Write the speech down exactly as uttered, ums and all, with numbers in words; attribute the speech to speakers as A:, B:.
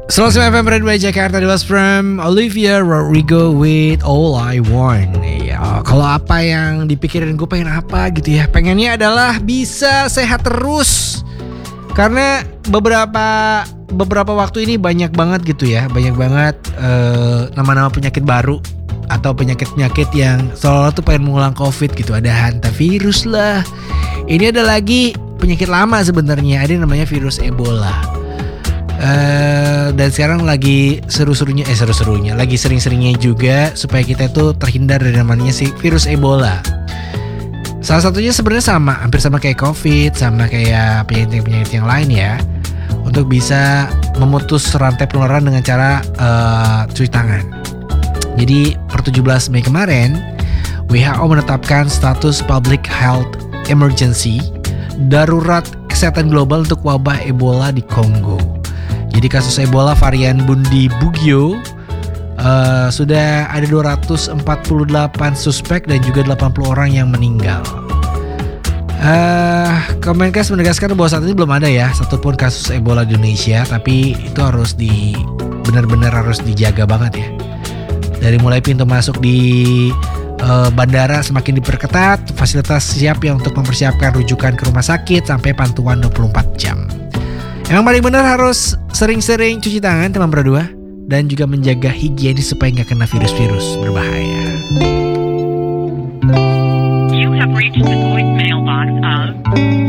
A: Selamat siang F M Radio Jakarta, di was from Olivia Rodrigo with All I Want. Ya, kalau apa yang dipikirin gue pengen apa gitu ya, pengennya adalah bisa sehat terus. Karena beberapa beberapa waktu ini banyak banget gitu ya, banyak banget uh, nama-nama penyakit baru atau penyakit-penyakit yang seolah-olah tuh pengen mengulang COVID gitu. Ada hantavirus lah. Ini ada lagi penyakit lama sebenarnya, ada namanya virus Ebola. Uh, dan sekarang lagi seru-serunya eh seru-serunya lagi sering-seringnya juga supaya kita tuh terhindar dari namanya si virus Ebola. Salah satunya sebenarnya sama, hampir sama kayak COVID, sama kayak penyakit-penyakit yang lain ya. Untuk bisa memutus rantai penularan dengan cara uh, cuci tangan. Jadi per tujuh belas Mei kemarin, W H O menetapkan status Public Health Emergency, darurat kesehatan global untuk wabah Ebola di Kongo. Jadi kasus Ebola varian Bundibugyo uh, sudah ada dua ratus empat puluh delapan suspek dan juga delapan puluh orang yang meninggal. Uh, Kemenkes menegaskan bahwa saat ini belum ada ya satupun kasus Ebola di Indonesia, tapi itu harus di benar-benar harus dijaga banget ya. Dari mulai pintu masuk di uh, bandara semakin diperketat, fasilitas siap ya untuk mempersiapkan rujukan ke rumah sakit sampai pantauan dua puluh empat jam. Yang paling benar harus sering-sering cuci tangan teman berdua dan juga menjaga higienis supaya nggak kena virus-virus berbahaya.
B: You have reached the voicemail box of